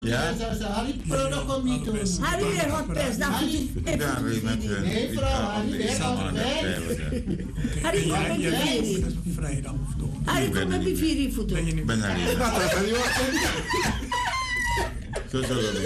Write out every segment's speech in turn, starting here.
Ja? Hari product om niet te doen. Hari weer hotpest. Nee, vrouw, Hari weer hotpest. Hari, kom met je vieri. Vrijdag of toch? Hari, kom met je vieri voeten. Ik ben er niet. Zo zullen we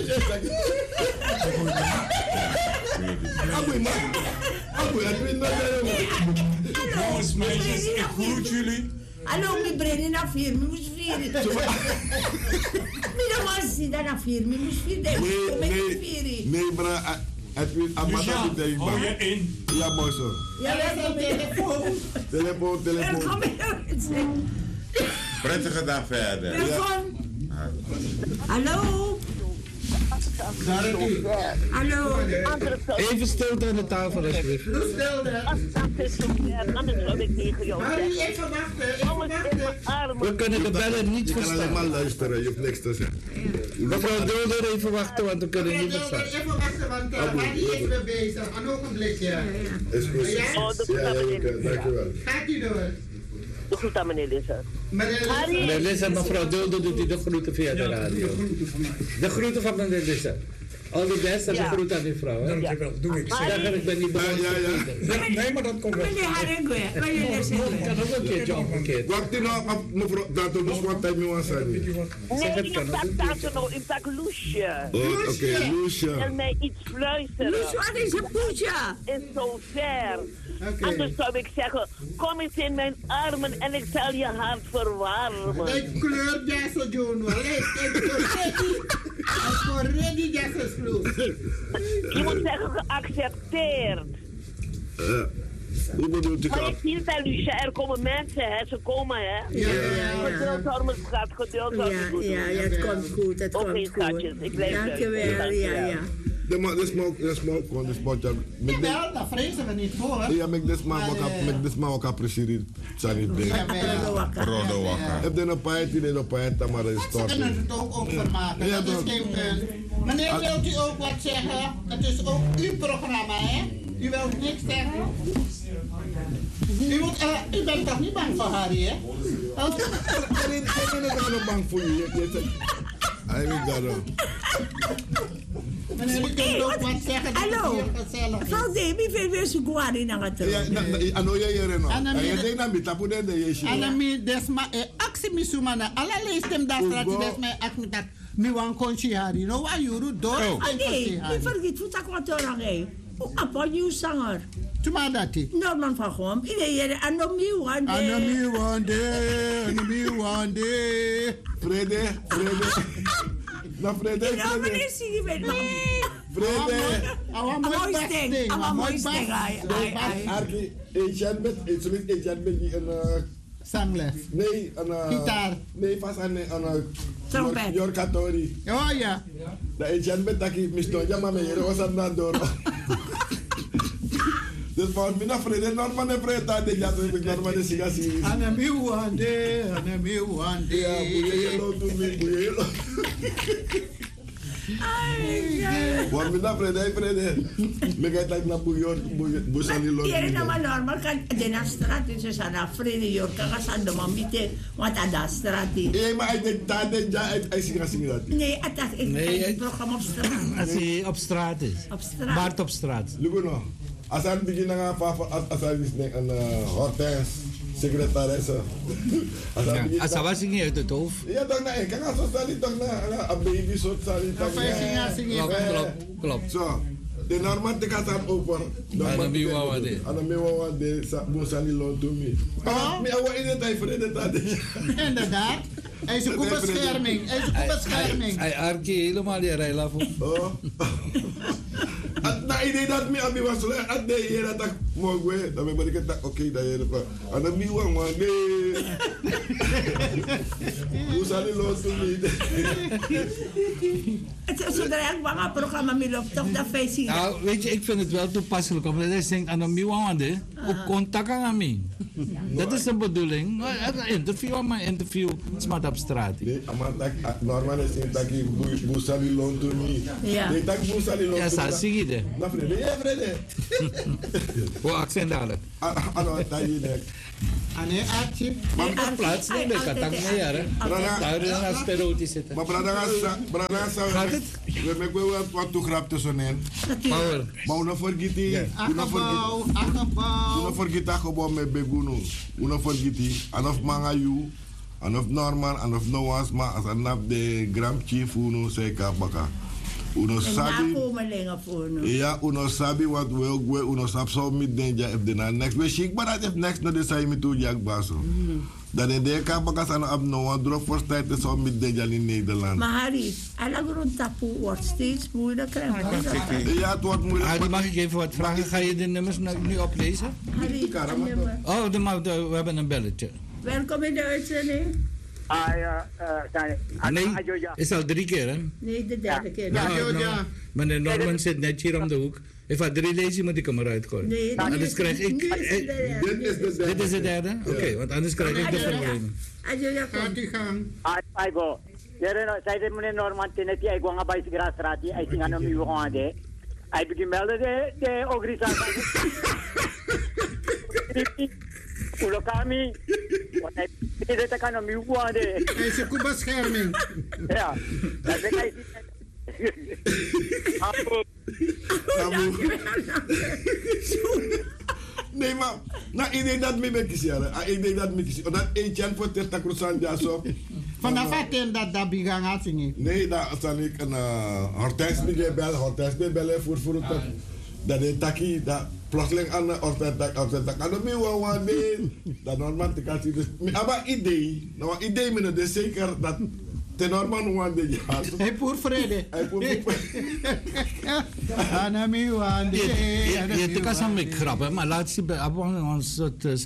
Jongens, meisjes, ik groet jullie. Hallo, mi breni na vier, mi moest vieri. Mi dan was die dan na vier, mi moest vieri. Kom met je vieri. Nee, bra. Lucia, hou je in. Ja, mooi zo. Ja, welkom telefoon. Telefoon. Welkom in. prettige dag verder. Welkom. Hallo. Hallo. Even stilte aan de tafel, alsjeblieft. Anders zou ik tegen jou zeggen. Even wachten. We kunnen de bellen niet Je kan alleen maar verstaan. luisteren, je hoeft niks te zeggen. Mevrouw Dulder, even wachten, want we kunnen niet verstaan. Even wachten, want Hari is weer bezig. Een ogenblikje. Is goed. Ja, dankjewel. Gaat u door. De groet aan meneer Lissa. Meneer Lissa en mevrouw Dulder doet u de groeten via de radio. De groeten van meneer Lissa. Al die best en de groeten aan die vrouw. Dankjewel, doe ik. Zeg ik ben niet begonnen. Nee, maar dat komt wel. Meneer Haringwe, meneer Lessa. Kan ook een keertje omgekeerd. Wacht u nou af, mevrouw, dat we nog wat tijd mee aan zijn. Nee, ik sta nog in pak Loesje. Oké, Loesje. En mij iets fluisteren. Loes, wat is een poesje? Is zo ver. Anders zou ik zeggen, kom eens in mijn armen en ik zal je hart verwarmen. Ik kleur Jesse John wel. Ik voor ready Jesse's vloer. Je moet zeggen geaccepteerd. Hoe bedoelt u Maar dat? ik zie het aan Lucia, er komen mensen, hè. Ze komen, hè. Geduld houden, schat. Geduld houden. Ja, het komt goed, het komt Oké, goed. schatjes, ik blijf Dankjewel, ja. De smoke, gewoon de spotje. Jawel, dat vrezen we niet voor. Ja, met dit maar ook appreciëren. Zijn niet dingen. Rodo wakker. Heb je een paard, die een paard, maar is Ze stort. kunnen het ook vermaken, Ja, dat is toch. geen punt. Meneer, wilt u ook wat zeggen? Het is ook uw programma, hè? U wilt niks zeggen? U bent toch niet bang voor Harry, hè? Ik ben er bang voor je. Hij weet dat ook. Meneer, u kunt ook wat zeggen. Hallo. Valde, mi veel weer zo guari na het. Ja, ano je hier nog? Je denkt dat met tapu de je. Anami, desma, actie misuma na. Alla leestem dat strati desma akmitak. Mi wan konchi Harry. No wa yuru door. Nee, mi vergeet hoe tak wat orang eh. Apa you sanger? Cuma dati. Norman van Gom. Iedereen anomi wande. Anami wande. Frede. Na Frede. Ja, meneer Sigi met Frede. Awa mooi sting. Arki, Asian met die een Sangles. nee, een Gitaar. Nee, vast aan Trompet. Yorkatori. Oh ja. De Asian met dat ik misdoen, ja maar me was aan dat door. Dus voor mij na Frede normaal ne Frede de ja ik normaal de sigasi. Anami wande. Ja, boeie. Want met dat Frede. Me gaat like na boesani lo. Hier na maar normaal kan de na straat is sana Frede Yorka gaan de mamite want aan straat. Maar ik denk dat hij sigasi dat. Nee, dat is het programma op straat. Als hij op straat is. Op straat. Bart op straat. Luguno. Als hij begint als hij is een Hortense secretaresse. Als hij was niet uit het hoofd. Ja, toch nee, kan als dat toch na een baby soort sali toch. Klopt. Zo. De normaal te gaat aan open. Anami wawade. Anami wawade bosani lo to me. Maar me awa in het tijd voor dit dat. Inderdaad. Hij is een bescherming. Hij arki helemaal die rijla voor. Oh. Na idee dat me abi was leuk. At de hier dat mooi. Dan ben ik dat oké dat je dat. Anami wawade. Bosani lo to me. Het is zodra ik bang programma mee loopt toch dat feestje. Nou, weet je, ik vind het wel toepasselijk omdat hij zingt aan een miwande op contact aan mij. Dat is de bedoeling. Interview aan mijn interview, het is maar op straat. Nee, maar normaal is het dat ik Bosani lo to me. Ja. Nee, dat Bosani lo to me. Ja, ça zie je. Na Frede, ja Frede. Hoe accent dadelijk? Ano dat je nek. Ane Archie. Maar plaats, nee, ik kan het niet jaren. Daar is een stereotype zitten. Maar Brada, Gaat het? we hebben wat toegrap tussenin. Power. Maar we vergeten, we vergeten gewoon met Beguno. We vergeten, anof Mangayu, anof Norman, anof Noas, maar als een nap de Grand Chief, uno zeker baka. Uno sabi. Ja, uno sabi wat we ook we uno sap zo met denja if de na next we chic, maar dat if next no de sai met toe jak baso. Dat in de ka baka sana ab no one drop voor tijd zo met denja in Nederland. Maar Harry, alle grond tapu wordt steeds moeilijker en moeilijker. Ja, het wordt moeilijk. Harry, mag ik even wat vragen? Ga je de nummers nu oplezen? Harry, Oh, we hebben een belletje. welkom in de uitzending. Nee, is al 3 keer, hè? Nee, de derde keer. Ja. Meneer Norman zit net hier om de hoek. Even 3 lezen, moet ik hem eruit gooien. Nee, anders krijg ik... Dit is de derde? Oké, want anders krijg ik de problemen. Gaat u gang. Aigo. Saya meneer Norman tenet dia gua ngabai segera serati ai singa no miu ade. Ai begin melde de ogrisa. Ulo kami. Wat hij dit kan no miu ade. Hij is een bescherming. Ja. Dat ben ik. Nee, maar nou, ik denk dat me bekijken. Ik denk dat me bekijken. Dat eentje voor de takrusan jaso. Vanaf het dat dat begaan had zingen. Nee, dat is ik een Hortense me bellen voor het dat de taki dat plotseling aan de Hortense tak aan de mieuw aan de dat normaal te kan zien. Dus, maar idee me dus zeker dat te normaal waan de ja. Hij poer vrede. Hij poer Anami waan de. Je kan samen met grappen, maar laat ze bij ons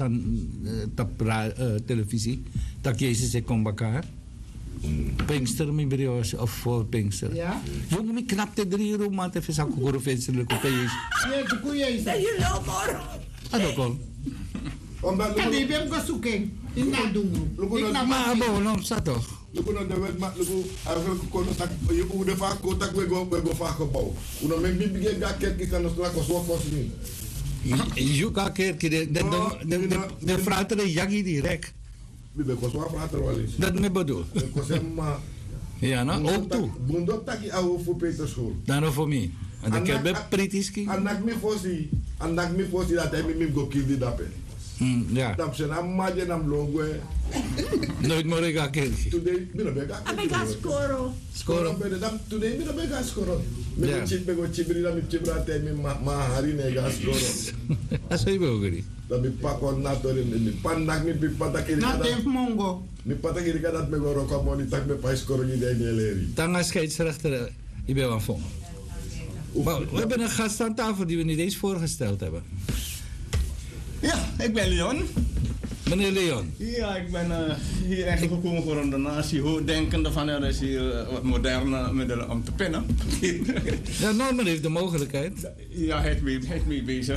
televisie dat Jezus ik kom elkaar. Pinkster, mijn brioche, of voor Pinkster. Ja? Jongen, ik knapte 3 euro, maar even zo'n koekenfeestelijk op Jezus. Ja, de koeien is dat. Je loopt hoor. Dat ook al. En die ben ik zoeken. In dat doen. Maar abon, staat toch? Luku na de wet mak luku arvel ku kono tak je u de vaak ko tak we go vaak gebouw. U no men bibi ga kerk is dan stra ko so fos ni. Je kan kerk de frater de jagi direct. Bibi ko so frater wali. Dat me bedoel. Ko sem ma. Ja, no, ook toe. Bundo taki au voor Peterschool. Dan voor mij. En ik heb pritiski. Anak mi fosi dat hij mi go kidi dape. Ja. Dat zijn amage nam longwe. Nooit meer ik kerk. Today mi no bega. Abega skoro. Skoro be dam today mi no bega skoro. Mi chip bego chibri na mi chibra te mi ma hari ne ga skoro. Asai bogri. Dat mi pakon natori mi pandak mi pataki. Na temp mongo. Mi pataki dat me go roko moni tak me pa skoro ni de leri. Tanga scheidsrechter ik ben van. We hebben een gast aan tafel die we niet eens voorgesteld hebben. Ja, ik ben Leon. Meneer Leon. Ja, ik ben hier eigenlijk gekomen voor een donatie. Hoe denkende van er is hier wat moderne middelen om te pinnen. Ja, Norman heeft de mogelijkheid. Ja, hij is mee bezig.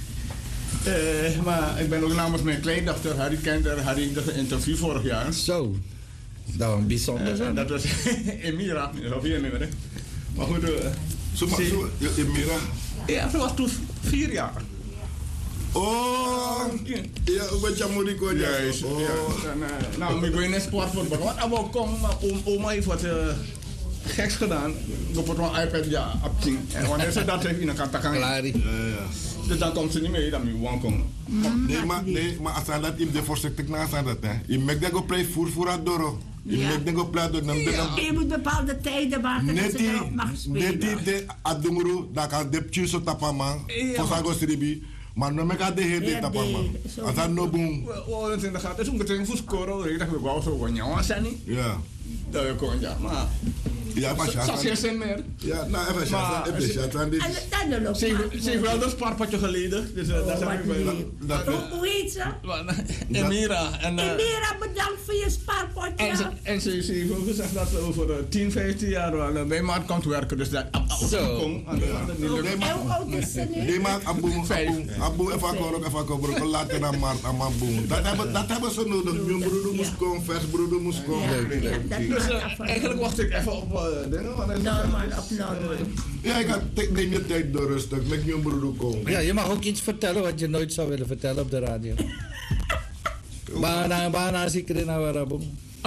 Maar ik ben ook namens mijn kleindochter, Harry kent haar, Harry de interview vorig jaar. Zo, dat was bijzonder. Dat was Emira, of hier meer. Maar goed, Emira? Ja, ze was toen 4 jaar. Oh, ja, een beetje moeilijk hoor. Juist. Nou, ik ben in sport voor wat abon kom, maar oma heeft wat geks gedaan. Ik heb een iPad ja opzien. En wanneer ze dat heeft, dan kan het gaan. Dus dan komt ze niet mee, dan moet je komen. Nee, maar als dat in de voorzitter naast dat, hè. Je maakt dat op play voor het door. Je maakt dat op play door. Je moet bepaalde tijden maken dat ze erop mag spelen. Net die adunguru, dat kan de tjuso tapama, voor Sagos Ribi. Maar nu ga de hele tapama. Als dat no boom. Oh, dat in de gaten. Het is ongeveer voor scoren. Ik dacht, we wou zo van jou zijn niet. Ja. Dat je kon, ja, maar. Ja, maar ja. Zat geen meer. Ja, nou even ja. Ze heeft wel een spaarpotje geleden. Dus dat zijn we bij. Hoe heet ze? Emira. Emira, bedankt voor je spaarpotje. En ze heeft ook gezegd dat ze over 10, 15 jaar wel bij Maart komt werken. Dus dat En hoe oud is ze nu? Nee, maar Abu even komen. Later naar Maart aan mijn boom. Dat hebben ze nodig. Mijn broeder moest komen, vers broeder moest komen. Dus eigenlijk wacht ik even op Norman. Ja, ik neem je tijd door rustig. Met je broeder komen. Ja, je mag ook iets vertellen wat je nooit zou willen vertellen op de radio. Bana si Krina Warabong.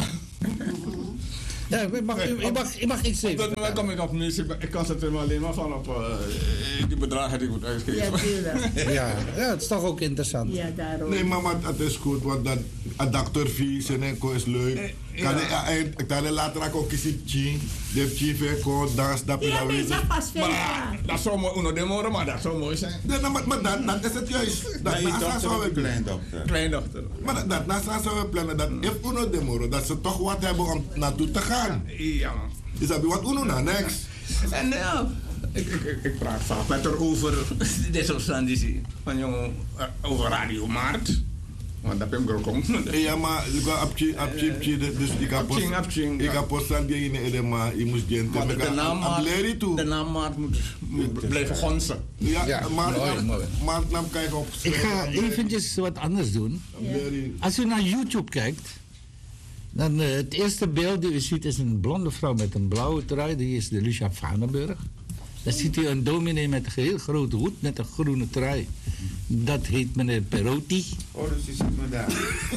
Ja, ik mag iets zeggen. Op dat moment kom ik op muziek. Ik concentreer me alleen maar van op die bedragen die ik moet uitgeven. Ja, tuurlijk. Ja, het is toch ook interessant. Ja, daarom. Nee, maar het is goed, want dat adapterfee, Senenko is leuk. Ik kan later ook kiezen, de chief, dans, dat Ja, nee, dat pas veel. Dat zou mooi, uno de moro, maar dat zou mooi zijn. Ja, maar dat is het juist. Dat je naast dochter zou of we plannen. kleindochter? Kleindochter. Maar dat naast zou we plannen dat if uno de moro, dat ze toch wat hebben om naartoe te gaan. Ja, man. Is dat wat uno na, next? En ja, ik praat vaak met haar over deze omstandigheden. Van jongen, over Radio Maart. Want dat heb ik ook om. Ja, maar ik ga apje, dus ik ga postaan die in de maar je moest geen maar de naam Maart moet blijven gonzen. Ja, maar naam kan je op. Ik ga eventjes wat anders doen. Als u naar YouTube kijkt, dan het eerste beeld die u ziet is een blonde vrouw met een blauwe trui. Die is de Lucia Vanenburg. Dan ziet u een dominee met een heel grote hoed met een groene trui. Dat heet meneer Perotti. Oh, dus je ziet me daar.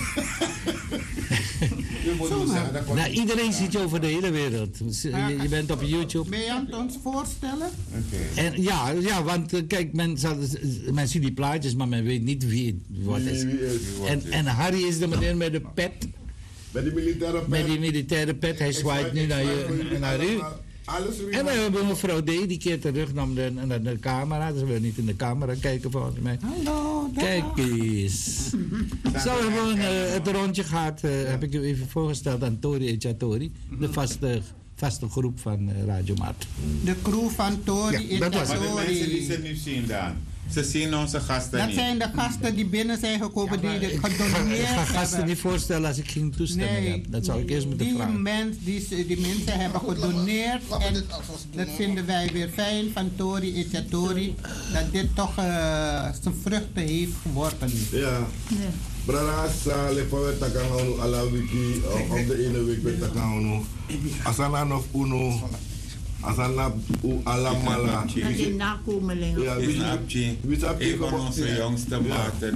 Nou, iedereen ziet je over de hele wereld. Je bent op YouTube. Ben je aan het ons voorstellen? En ja, want kijk, men ziet die plaatjes, maar men weet niet wie wat is. En Harry is de meneer met de pet. Met die militaire pet. Met die militaire pet. Hij zwaait nu naar u. En dan hebben we mevrouw D. die keert terug naar de camera. Dus we willen niet in de camera kijken volgens mij. Hallo, kijk eens. Zo hebben we het rondje gehad. Heb ik u even voorgesteld aan Tori Echatori. De vaste groep van Radio Maart. De crew van Tori Echatori. Maar de mensen die ze nu zien dan. Ze zien onze gasten dat niet. Dat zijn de gasten die binnen zijn gekomen die gedoneerd hebben. Ik ga gasten niet voorstellen als ik geen toestemming heb. Dat zou ik eerst moeten vragen. Die mensen hebben gedoneerd. En dat vinden wij weer fijn van Tori Echatori. Dat dit toch zijn vruchten heeft geworpen. Ja. Brada, leefbaar takang ala wiki op de ene week met takang asana nog uno. Asana alamala. Dat is nakomelingen. Ja, wie van onze jongste maten.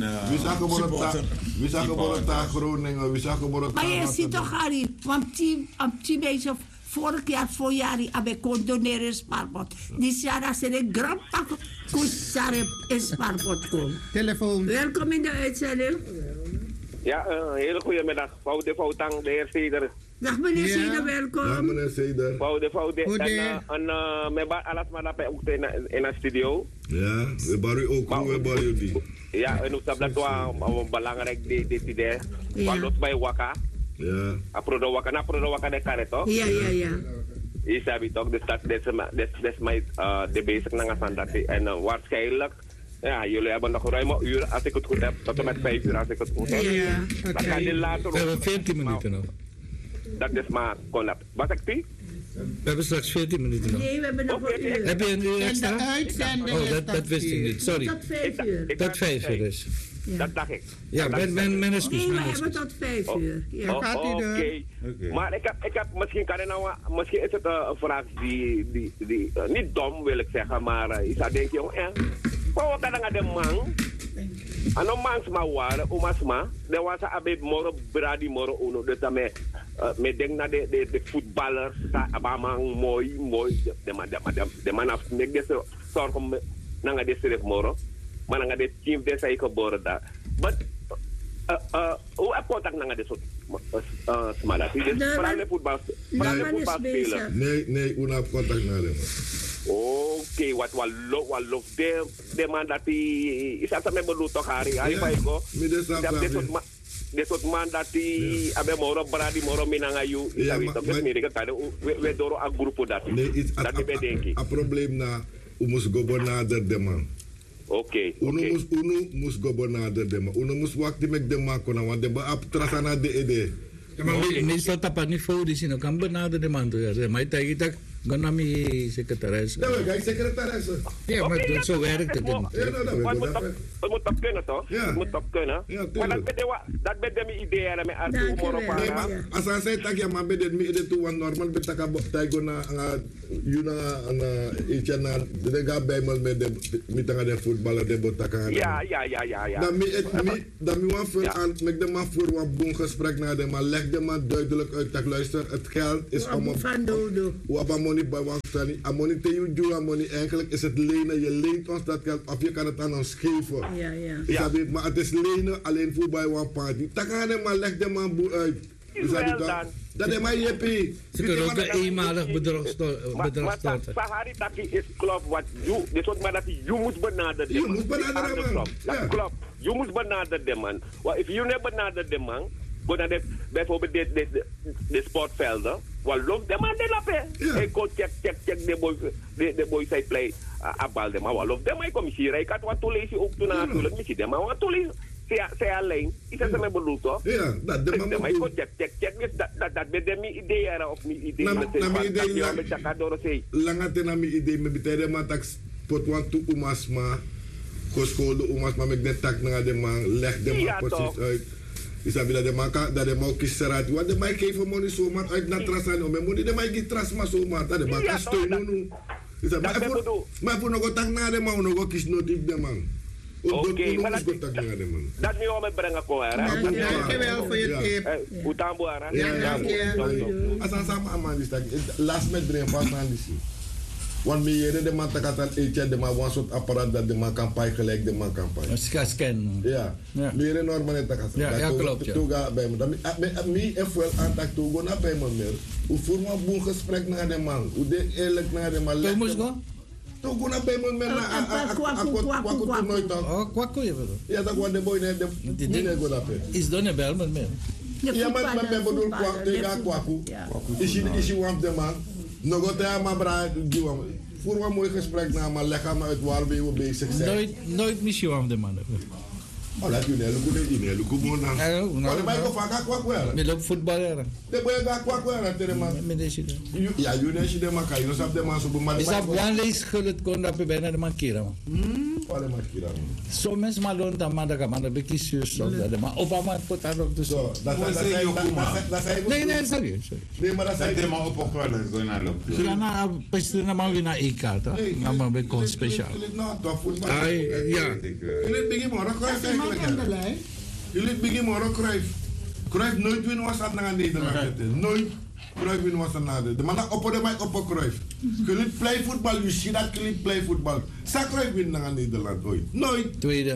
Wie zag geboren daar Groningen, wie zag geboren daar. Maar je ziet toch, Harry, want die mensen vorig jaar, voorjaar, hebben condoneren spaarpot. Dit jaar als er een grandpak kusar in spaarpot komt. Telefoon. Welkom in de uitzending. Ja, een hele goede middag. Foutang, de heer Seder. Dag meneer Seder, welkom. Ja, meneer Seder. Foute. En met alles maar dat ook in de studio. Ja, we baren ook, we baren die. Ja, en ook dat is belangrijk, dit idee. Van los bij Waka. Ja. Aprodo Waka de kare toch? Ja. Isabi toch, dus dat is mijn de bezig naar dat. En waarschijnlijk. Ja, jullie hebben nog ruim een uur, als ik het goed heb. Tot en met 5 uur, als ik het goed heb. Ja, dan kan je later we hebben 14 minuten nog. Dat is maar kon. Wat zegt u? We hebben straks 14 minuten nog. Nee, we hebben nog een uur. Heb je een uur extra? En de uitzending dat wist ik niet, sorry. Tot 5 uur. Tot 5 uur dus. Ja. Dat dacht ik. Ja, mijn excuus. Nee, we hebben tot 5 uur. Ja. Oké. Maar ik heb misschien is het een vraag die niet dom wil ik zeggen, maar ik zou denken, jongen, wat kan dan de man? En dan man maar waren, omasma, er was een moro bradi moro uno, dus dan met denk naar de voetballers, abamang mooi, de man af, nek deze zorg om naar deze ref moro, maar naar de team deze ik geboren daar. Maar hoe heb contact naar deze smaak? Dus vooral de voetbalspelers. Nee, hoe heb contact naar hem? Oké, wat lof de man dat hij is altijd met bedoeld toch Harry, hij bij go. Dit soort man dat hij abe moro bradi moro minangayu, ja, dat is meer ik tade we door een groep dat. Dat is bedenking. Een probleem na moest gobernator de man. Oké. Uno moest gobernator de man. Uno moest wachten met de man konan want de ba trasana de ede. Ja, maar meestal tapat niet voor die zien ook kan benader de man toe. Maar tegen dat Ganami secretaris. Nee, we gaan secretaris. Ja, maar zo werkt het niet. Het moet toch kunnen, toch? Het moet toch kunnen. Maar dat ben je mijn idee met Arthur Moropana. Als hij zegt dat je maar bij dit midden toe, want normaal ben ik de ga bij me met de voetballer de botakan. Ja. Dan moet je veel aan, met de man voor een boom gesprek naar de man, leg de man duidelijk uit dat luister, het geld is allemaal op een money bij ons stelling. A money te you do, a money eigenlijk is het lenen, je leent ons dat geld of je kan het aan ons geven. Ja. Maar het is lenen alleen voor bij one party. Dan gaan de man, leg de man boel uit. Dat is maar jeppie. Ze kunnen ook een eenmalig bedrag storten. Maar Sahari Taki is klopt wat je. Dit soort maar dat je moet benaderen. Je moet benaderen, man. Dat klopt. Je moet benaderen, man. Want als je niet benadert, man. Bijvoorbeeld de sportvelden. Wat loopt de man de lappen? Ik kon check de boy zij play. Abal de man. Wat loopt de man? Ik kom hier. Ik had wat toelezen ook toen natuurlijk. Misschien de man wat toelezen. Zij alleen. Is dat mijn bedoel toch? Ja, dat de man. Maar ik kon check. Dat ben de mijn idee of mijn idee. Na mijn idee. Langer ten na mijn idee. Mijn betekent man dat pot want toe umasma. Koskolo umasma met de tak naar de man. Leg de man precies uit. Is dat de man kieseraad. Wat de man geeft money zomaar uit naar trasan. Mijn money de man geeft trasma zomaar. Dat de man kan steunen nu. Is dat maar voor nog een tak naar de man. Nog een kies notief de man. Oké, maar dat nu al met brengen komen. Dankjewel voor je tip. Utambo, ja. Als aan samen aan die stak, last met brengen vast aan die zie. Want meer de man takatan eetje, de man een soort apparaat dat de man kan paai gelijk de man kan paai. Een scan. Ja, meer normaal net takatan. Ja, klopt. Ja. Toga bij me. Dan mij en veel aantak togo naar bij me meer. Hoe voer me een boel gesprek naar de man. Hoe de eerlijk naar de man. Hoe moest go? Togo naar bij me meer naar kwaku nooit dan. Oh, kwaku je bedoel? Ja, dat wat de boy net de niet go dat. Is dan een bel met me. Ja, maar ben bedoel kwaku. Is je want de man. Nog altijd maar braai, voor een mooi gesprek naar maar leg maar uit waar we bezig zijn. Nooit mis je aan de man. Oh, laat je niet lukken, dan. Maar de bijko vaak kwak. Je loopt voetballer. De bijko kwak tegen man. Ja, je neemt de man kan je dus op de man zo maar. Is dat one lees gullet kon dat bijna de man keren man. Wat de man keren. Zo mensen maar loont dan maar dat man dat bekijkt zus dat man. Obama put daar ook dus. Zo, dat zijn Nee, serieus. Nee, maar dat zijn de man op kwallen zo naar loop. Ja, na president maar weer naar e-kaart, hè. Maar ben kon speciaal. Ja. Jullie begin morgen krijg jullie begin morgen krijg nooit winnen was dat naar Nederland. Nooit krijg winnen was dat naar de man op de mij op krijg. Jullie play voetbal, je ziet dat jullie play voetbal. Zij krijg winnen naar Nederland ooit. Nooit. Tweede.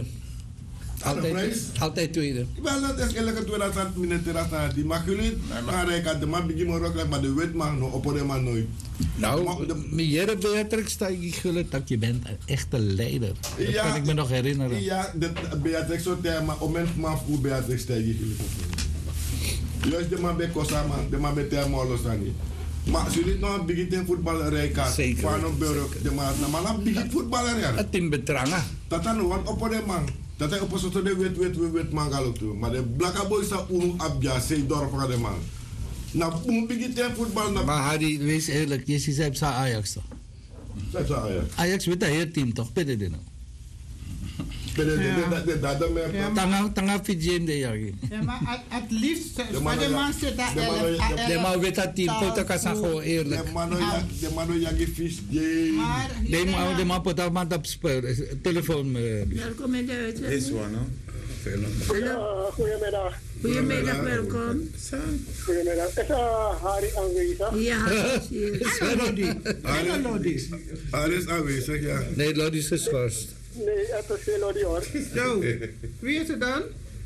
Altijd tweede. Wel, dat is elke 2000 minuten dat die mag jullie gaan rijken. De man begin morgen maar de wet mag nog op de man nooit. Nou, meneer Beatrix, sta je geluk dat je bent een echte leider. Dat kan ik me nog herinneren. Ja, Beatrix zo tegen maar op mijn man voor Beatrix tegen je. Juist de man bij Kosa man, de man bij Termolos aan die. Maar als jullie nog een begin voetballer rijken, van een burg, de man, maar dan begint voetballer ja. Het in betrangen. Dat dan nog op de man. Dat hij op een soort de wet man gaat doen. Maar de blakke boys zijn abja, zei dorp van de man. Nou, hoe begint hij voetbal? Maar Harry, wees eerlijk, je ziet ze Ajax toch? Ze Ajax. Ajax weet dat heel team toch? Pede de nou. Tanga Fiji de jagi. Ja, maar het liefst, maar de man zit daar. De man weet dat team, pot ook als gewoon eerlijk. De man jagi vis. De man pot ook maar op telefoon. Welkom in de uitzending. Is one, Goedemiddag. Goedemiddag, welkom. Goedemiddag. Is Harry aanwezig? Ja, Lodi. Harry is aanwezig, ja. Nee, Lodi is geschorst. Nee, het is geen Lodi hoor. Zo, wie is het dan?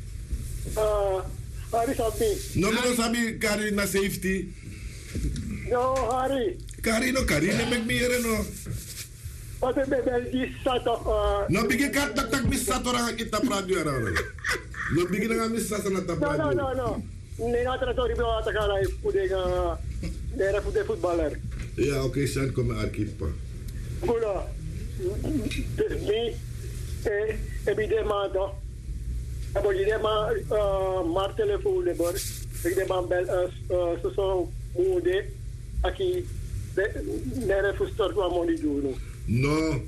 Harry Sabi. No, Sabi, Kari na safety. No, Harry. Kari neem ik meer no. Wat is die staat toch? No, begin tak mis staat orang kita pradio ra. No, begin nga mis staat na pradio. No. Nee, na tratori bio atakala pudega dera pude voetballer. Ja, oké, sen kom arkipa. Gula. Mi ebide ma do. Abo jide maar telefoon le bor. Ik de man bel so mude aki Nee, verstort wat moet ik doen. No.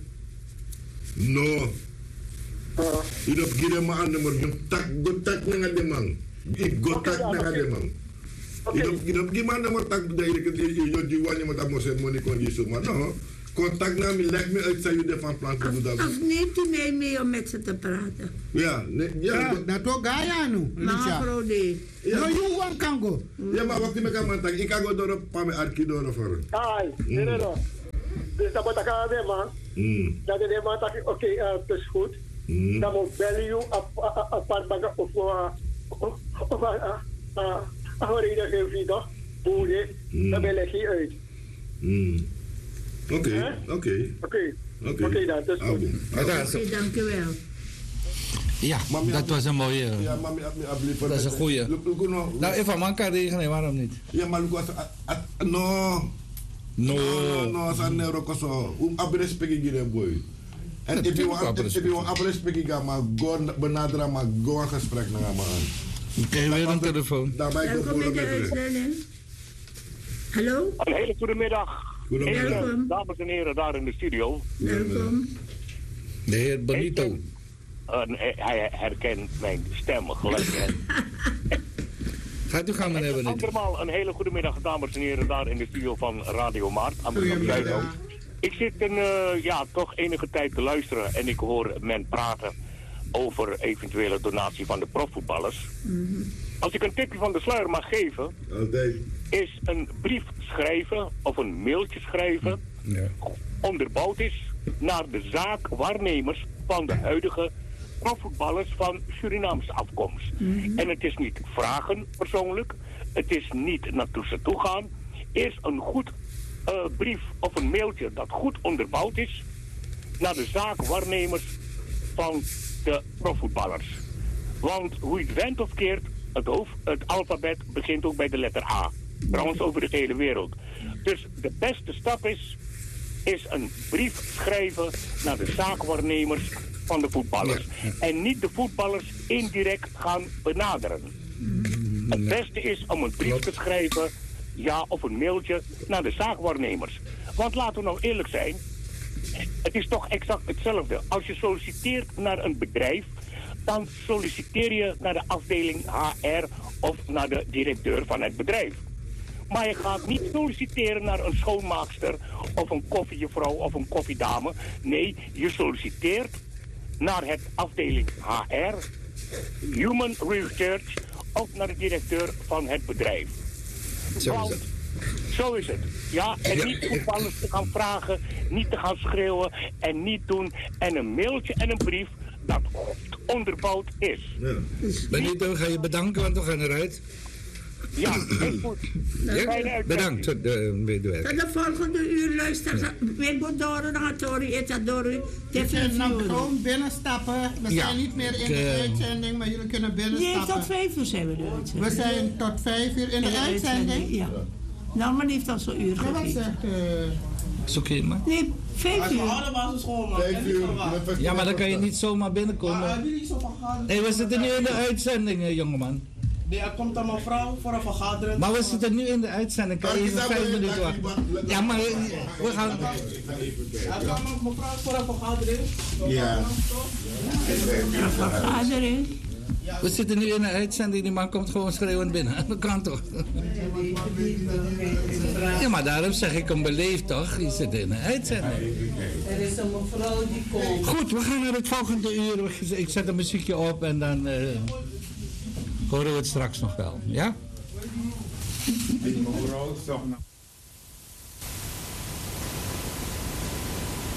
Je hebt geen man nummer. Gotak na de man. Gotak na de man. Je hebt geen man nummer tak dat je die wanneer met amorse money kon je zo maar no. Contact naar me lijkt me uit zijn jullie van plan te doen dat. Of neemt u mij mee om met ze te praten? Ja, dat ook ga je nu. Maar Frode. No, you want kan go. Ja, maar wat ik kan gaan go door een paar met arkidoren voor. Nee. Dus dat moet ik gaan doen, man. Dat is helemaal dat ik, oké, het is goed. Dan moet ik bellen je een paar bakken of een reden geven, toch? Boeren, dan bel ik je uit. Oké, dat is goed. Oké, dank u wel. Ja, dat was een mooie. Ja, mami, dat is een goeie. Nou, even man kan regelen, waarom niet? Ja, maar Lucas, no, zijn neurokoso. Abrespeki gire boy. En if you want abrespeki ga maar go benaderen, maar go een gesprek naar me aan. Oké, weer een telefoon. Daarbij go voor Hallo? Een hele goede middag. Welkom. Dames en heren daar in de studio. Welkom. De heer Bonito. Hij herkent mijn stem gelijk. Gaat u gaan, meneer Bonito. Andermaal een hele goede middag, dames en heren, daar in de studio van Radio Maart. Amsterdam-Zuidoost. Ik zit toch enige tijd te luisteren en ik hoor men praten over eventuele donatie van de profvoetballers. Als ik een tipje van de sluier mag geven, is een brief schrijven of een mailtje schrijven onderbouwd is naar de zaakwaarnemers van de huidige profvoetballers van Surinaamse afkomst. En het is niet vragen persoonlijk, het is niet naartoe ze toe gaan, is een goed brief of een mailtje dat goed onderbouwd is naar de zaakwaarnemers van de profvoetballers. Want hoe je het went of keert, het alfabet begint ook bij de letter A. Trouwens over de hele wereld. Dus de beste stap is een brief schrijven naar de zaakwaarnemers van de voetballers. En niet de voetballers indirect gaan benaderen. Het beste is om een brief te schrijven, of een mailtje naar de zaakwaarnemers. Want laten we nou eerlijk zijn, het is toch exact hetzelfde. Als je solliciteert naar een bedrijf, dan solliciteer je naar de afdeling HR of naar de directeur van het bedrijf. Maar je gaat niet solliciteren naar een schoonmaakster of een koffiejuffrouw of een koffiedame. Nee, je solliciteert naar het afdeling HR, Human Research of naar de directeur van het bedrijf. Zo is het. Ja, en niet voetballers te gaan vragen, niet te gaan schreeuwen en niet doen. En een mailtje en een brief dat onderbouwd is. Benito, ga je bedanken, want we gaan eruit. Ja, heel goed. Ja? Bedankt. Tot de volgende uur luisteren. We gaan door naar Tori. We kunnen gewoon binnenstappen. We zijn niet meer in de uitzending, maar jullie kunnen binnenstappen. Nee, tot 5 uur zijn we de uitzending. We zijn tot 5 uur in de uitzending? Ja. Nou, maar heeft al zo'n uur gegeven. Is oké, man. Nee, 5 uur. Ja, maar dan kan je niet zomaar binnenkomen. Hé, we zitten nu in de uitzending, jongeman. Nee, er komt een mevrouw voor een vergadering. Maar we zitten nu in de uitzending. Kan je even 5 minuten wachten? Ja, maar we gaan... Er komt een mevrouw voor een vergadering. Ja. Een vergadering? We zitten nu in een uitzending, die man komt gewoon schreeuwend binnen. Dat kan toch? Ja, maar daarom zeg ik hem beleefd toch? Je zit in een uitzending. Er is een mevrouw die komt. Goed, we gaan naar het volgende uur. Ik zet een muziekje op en dan horen we het straks nog wel. Ja? Die mevrouw zegt